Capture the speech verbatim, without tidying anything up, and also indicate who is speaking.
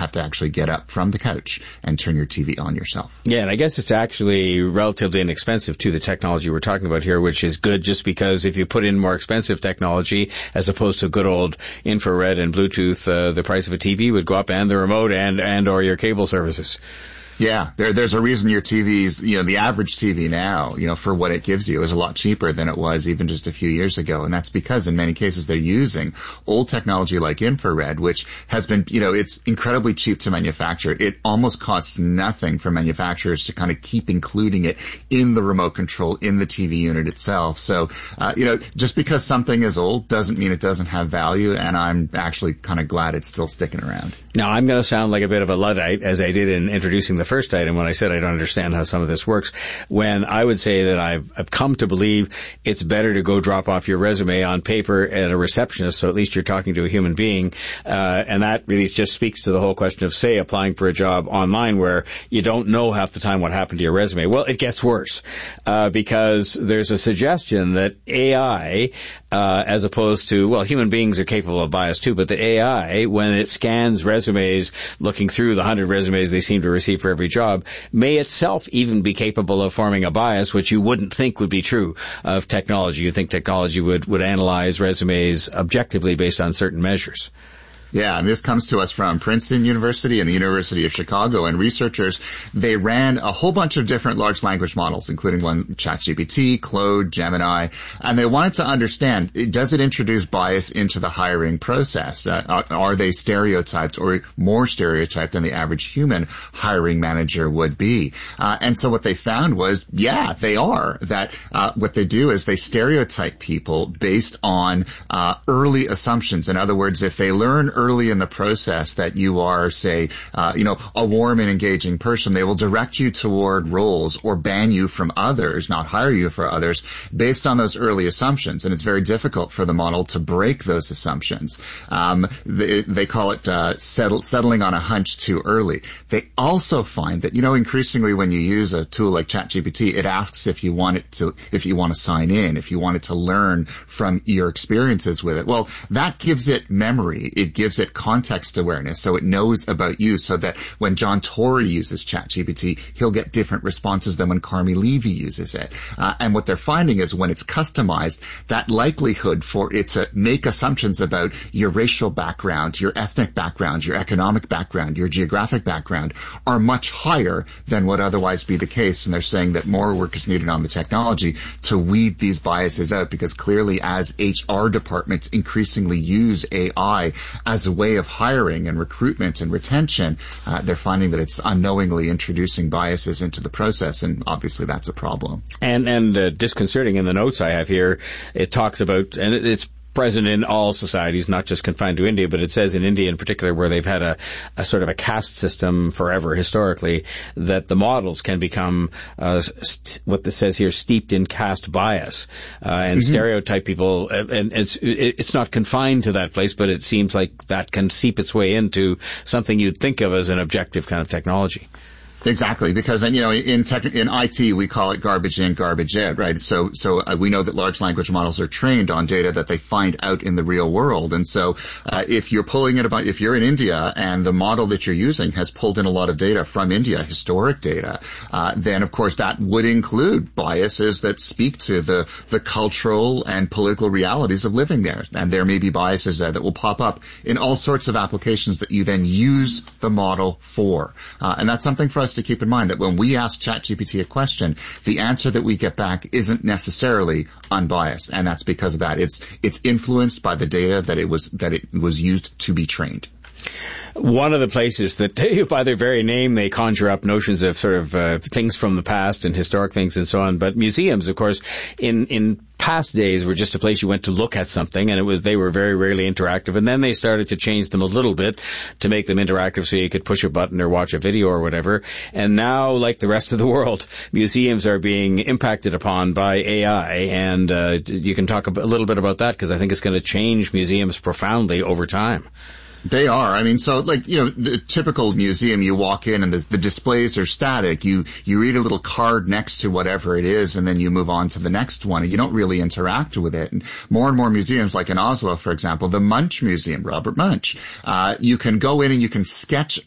Speaker 1: have to actually get up from the couch and turn your T V on yourself.
Speaker 2: Yeah, and I guess it's actually relatively inexpensive to the technology we're talking about here, which is good just because if you put in more expensive technology as opposed to good old infrared and Bluetooth, uh, the price of a T V would go up, and the remote and, and or your cable services.
Speaker 1: Yeah, there, there's a reason your T V's, you know, the average T V now, you know, for what it gives you is a lot cheaper than it was even just a few years ago. And that's because in many cases they're using old technology like infrared, which has been, you know, it's incredibly cheap to manufacture. It almost costs nothing for manufacturers to kind of keep including it in the remote control, in the T V unit itself. So, uh, you know, just because something is old doesn't mean it doesn't have value. And I'm actually kind of glad it's still sticking around.
Speaker 2: Now, I'm going to sound like a bit of a Luddite, as I did in introducing the first item when I said I don't understand how some of this works, when I would say that I've, I've come to believe it's better to go drop off your resume on paper at a receptionist, so at least you're talking to a human being, uh, and that really just speaks to the whole question of, say, applying for a job online where you don't know half the time what happened to your resume. Well, it gets worse, uh, because there's a suggestion that A I, uh, as opposed to, well, human beings are capable of bias too, but the A I, when it scans resumes, looking through the hundred resumes they seem to receive for every job, may itself even be capable of forming a bias, which you wouldn't think would be true of technology. You think technology would, would analyze resumes objectively based on certain measures.
Speaker 1: Yeah, and this comes to us from Princeton University and the University of Chicago, and researchers, they ran a whole bunch of different large language models, including one ChatGPT, Claude, Gemini, and they wanted to understand, does it introduce bias into the hiring process? Uh, are, are they stereotyped or more stereotyped than the average human hiring manager would be? Uh, and so what they found was, yeah, they are. That uh, what they do is they stereotype people based on uh, early assumptions. In other words, if they learn early in the process that you are, say, uh, you know, a warm and engaging person, they will direct you toward roles or ban you from others, not hire you for others, based on those early assumptions. And it's very difficult for the model to break those assumptions. Um, they, they call it uh, settle, settling on a hunch too early. They also find that, you know, increasingly when you use a tool like ChatGPT, it asks if you want it to, if you want to sign in, if you want it to learn from your experiences with it. Well, that gives it memory. It gives gives it context awareness, so it knows about you, so that when John Tory uses ChatGPT, he'll get different responses than when Carmi Levy uses it. Uh, and what they're finding is when it's customized, that likelihood for it to make assumptions about your racial background, your ethnic background, your economic background, your geographic background are much higher than would otherwise be the case. And they're saying that more work is needed on the technology to weed these biases out, because clearly as H R departments increasingly use A I as a way of hiring and recruitment and retention, uh, they're finding that it's unknowingly introducing biases into the process, and obviously that's a problem.
Speaker 2: And and uh, disconcerting in the notes I have here, it talks about, and it, it's present in all societies, not just confined to India, but it says in India in particular, where they've had a, a sort of a caste system forever historically, that the models can become uh, st- what this says here, steeped in caste bias uh, and mm-hmm. stereotype people. And it's it's not confined to that place, but it seems like that can seep its way into something you'd think of as an objective kind of technology.
Speaker 1: Exactly, because, you know, in tech, in I T, we call it garbage in, garbage out, right? So, so uh, we know that large language models are trained on data that they find out in the real world. And so, uh, if you're pulling it about, if you're in India and the model that you're using has pulled in a lot of data from India, historic data, uh, then of course that would include biases that speak to the, the cultural and political realities of living there. And there may be biases there that will pop up in all sorts of applications that you then use the model for. Uh, and that's something for us to keep in mind, that when we ask ChatGPT a question, the answer that we get back isn't necessarily unbiased, and that's because of that. It's it's influenced by the data that it was that it was used to be trained.
Speaker 2: One of the places that, by their very name, they conjure up notions of sort of uh, things from the past and historic things and so on. But museums, of course, in in past days were just a place you went to look at something, and it was they were very rarely interactive. And then they started to change them a little bit to make them interactive, so you could push a button or watch a video or whatever. And now, like the rest of the world, museums are being impacted upon by A I, and uh, you can talk a little bit about that, because I think it's going to change museums profoundly over time.
Speaker 1: They are. I mean, so like, you know, the typical museum, you walk in and the, the displays are static. You, you read a little card next to whatever it is, and then you move on to the next one, and you don't really interact with it. And more and more museums, like in Oslo, for example, the Munch Museum, Robert Munch, uh, you can go in and you can sketch